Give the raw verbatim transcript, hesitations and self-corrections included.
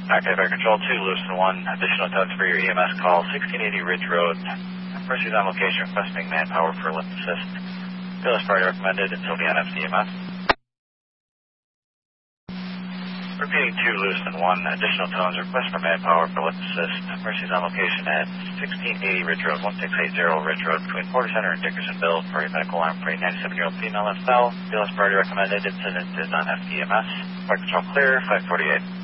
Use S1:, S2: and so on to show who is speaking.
S1: Okay, Fire Control two, Lewiston one, additional tones for your E M S call, sixteen eighty Ridge Road. Mercy's on location requesting manpower for lift assist. B L S party recommended until the N F C M S. Repeating two, Lewiston one, additional tones, request for manpower for lift assist. Mercy's on location at sixteen eighty Ridge Road, one six eight zero Ridge Road, between Porter Center and Dickersonville, for a medical alarm for a ninety-seven-year-old female F L. B L S party recommended, incident is on F D M S. Fire Control clear, five forty-eight.